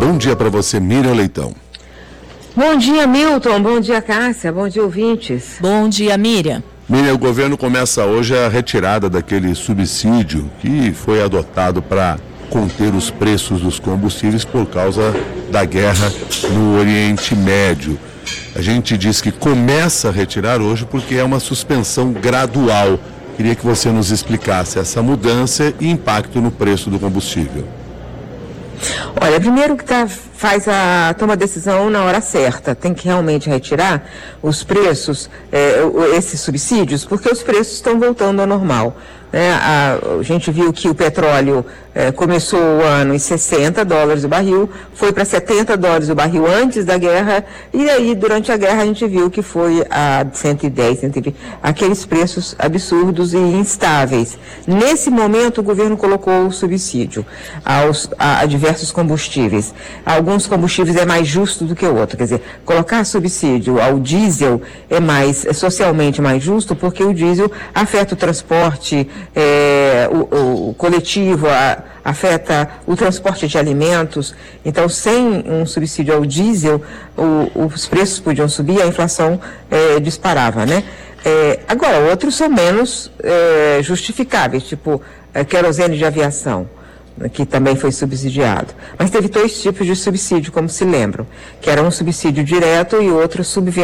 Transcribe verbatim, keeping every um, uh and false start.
Bom dia para você, Miriam Leitão. Bom dia, Milton. Bom dia, Cássia. Bom dia, ouvintes. Bom dia, Miriam. Miriam, o governo começa hoje a retirada daquele subsídio que foi adotado para conter os preços dos combustíveis por causa da guerra no Oriente Médio. A gente diz que começa a retirar hoje porque é uma suspensão gradual. Queria que você nos explicasse essa mudança e impacto no preço do combustível. Olha, primeiro que tá, faz a, toma a decisão na hora certa, tem que realmente retirar os preços, é, esses subsídios, porque os preços estão voltando ao normal. Né? A, a gente viu que o petróleo é, começou o ano em sessenta dólares o barril, foi para setenta dólares o barril antes da guerra, e aí durante a guerra a gente viu que foi a cento e dez, cento e vinte, aqueles preços absurdos e instáveis. Nesse momento o governo colocou o subsídio aos, a, a diversos combustíveis. Alguns combustíveis é mais justo do que o outro, quer dizer, colocar subsídio ao diesel é mais é socialmente mais justo porque o diesel afeta o transporte, É, o, o coletivo, a, afeta o transporte de alimentos. Então, sem um subsídio ao diesel, o, os preços podiam subir, a inflação é, disparava, né? É, agora, outros são menos é, justificáveis, tipo é, querosene de aviação, que também foi subsidiado. Mas teve dois tipos de subsídio, como se lembram, que era um subsídio direto e outro subvencionado.